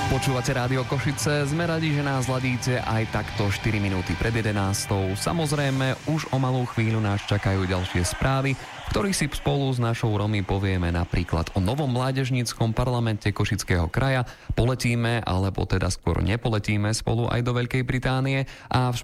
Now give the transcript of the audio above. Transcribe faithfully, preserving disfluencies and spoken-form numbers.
Počúvate Rádio Košice, sme radi, že nás ladíte aj takto štyri minúty pred jedenástou. Samozrejme, už o malú chvíľu nás čakajú ďalšie správy, v ktorých si spolu s našou Romy povieme napríklad o novom mládežníckom parlamente Košického kraja, poletíme, alebo teda skôr nepoletíme spolu aj do Veľkej Británie a v